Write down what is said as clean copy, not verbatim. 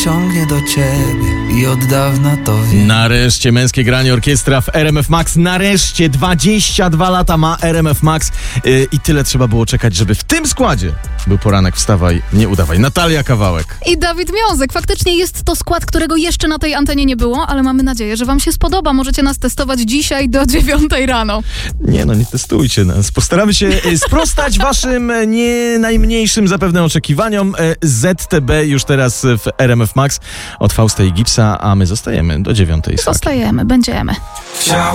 ciągnie do ciebie i od dawna to wiem. Nareszcie męskie granie orkiestra w RMF Max. Nareszcie 22 lata ma RMF Max i tyle trzeba było czekać, żeby w tym składzie był poranek Wstawaj, nie udawaj. Natalia Kawałek. I Dawid Miązek. Faktycznie jest to skład, którego jeszcze na tej antenie nie było, ale mamy nadzieję, że wam się spodoba. Możecie nas testować dzisiaj do 9 rano. Nie testujcie nas. Postaramy się sprostać waszym nie najmniejszym zapewne oczekiwaniom. ZTB już teraz w RMF Max od Fausta i Gipsa, a my zostajemy do 9. Zostajemy, będziemy.